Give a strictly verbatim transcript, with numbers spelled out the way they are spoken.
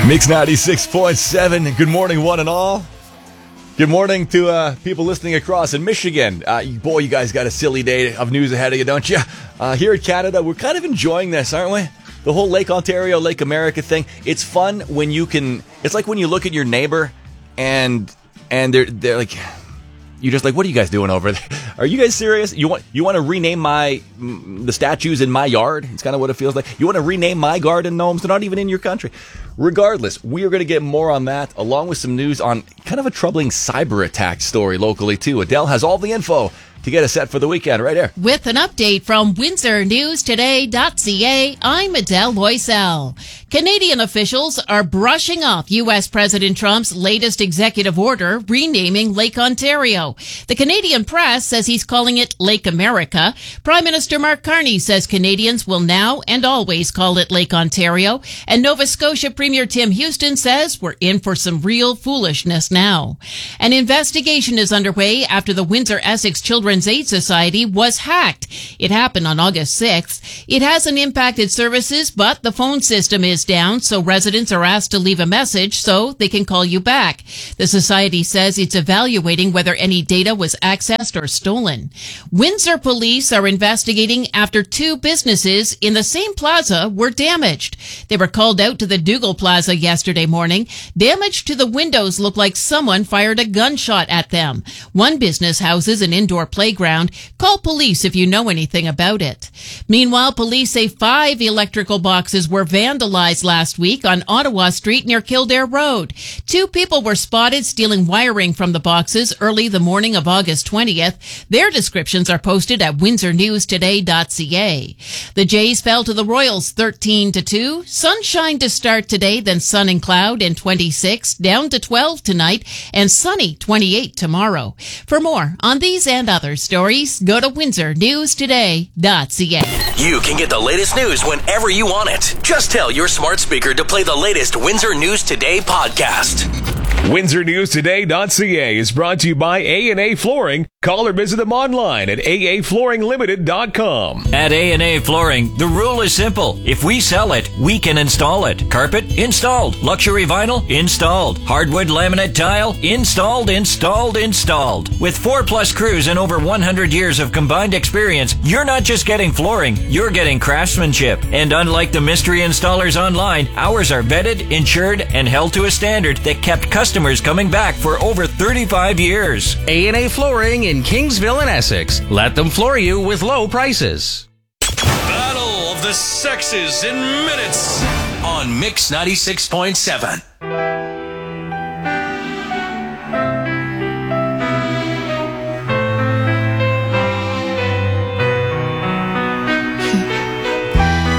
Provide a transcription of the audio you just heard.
Mix ninety-six point seven. Good morning, one and all. Good morning to uh, people listening across in Michigan. Uh, boy, you guys got a silly day of news ahead of you, don't you? Uh, here in Canada, we're kind of enjoying this, aren't we? The whole Lake Ontario, Lake America thing. It's fun when you can... It's like when you look at your neighbor and and they're they're like... You're just like, what are you guys doing over there? Are you guys serious? You want you want to rename my the statues in my yard? It's kind of what it feels like. You want to rename my garden gnomes? They're not even in your country. Regardless, we are going to get more on that, along with some news on kind of a troubling cyber attack story locally, too. Adele has all the info to get us set for the weekend right here. With an update from Windsor News Today dot C A, I'm Adele Loisel. Canadian officials are brushing off U S President Trump's latest executive order renaming Lake Ontario. The Canadian press says he's calling it Lake America. Prime Minister Mark Carney says Canadians will now and always call it Lake Ontario. And Nova Scotia Premier Tim Houston says we're in for some real foolishness now. An investigation is underway after the Windsor-Essex Children's Aid Society was hacked. It happened on August sixth. It hasn't impacted services, but the phone system is down, so residents are asked to leave a message so they can call you back. The society says it's evaluating whether any data was accessed or stolen. Windsor police are investigating after two businesses in the same plaza were damaged. They were called out to the Dougal Plaza yesterday morning. Damage to the windows looked like someone fired a gunshot at them. One business houses an indoor playground. Call police if you know anything about it. Meanwhile, police say five electrical boxes were vandalized last week on Ottawa Street near Kildare Road. Two people were spotted stealing wiring from the boxes early the morning of August twentieth. Their descriptions are posted at Windsor News Today dot C A. The Jays fell to the Royals thirteen to two. Sunshine to start today, then sun and cloud in twenty-six, down to twelve tonight, and sunny twenty-eight tomorrow. For more on these and other stories, go to Windsor News Today dot C A. You can get the latest news whenever you want it. Just tell your smart speaker to play the latest Windsor News Today podcast. Windsor News Today dot C A is brought to you by A and A Flooring. Call or visit them online at A A Flooring Limited dot com. At A and A Flooring, the rule is simple. If we sell it, we can install it. Carpet? Installed. Luxury vinyl? Installed. Hardwood laminate tile? Installed, installed, installed. With four plus crews and over one hundred years of combined experience, you're not just getting flooring, you're getting craftsmanship. And unlike the mystery installers online, ours are vetted, insured, and held to a standard that kept customers coming back for over thirty-five years. A and A Flooring in Kingsville and Essex. Let them floor you with low prices. Battle of the Sexes in minutes on Mix ninety-six point seven.